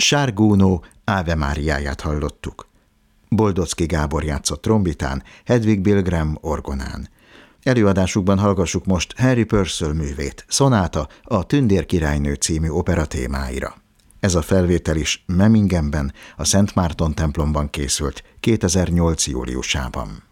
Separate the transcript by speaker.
Speaker 1: Sárgónó Ave Máriáját hallottuk. Boldocki Gábor játszott trombitán, Hedvig Bilgram orgonán. Előadásukban hallgassuk most Harry Purcell művét, Szonáta a Tündér királynő című opera témáira. Ez a felvétel is Memmingenben, a Szent Márton templomban készült 2008. júliusában.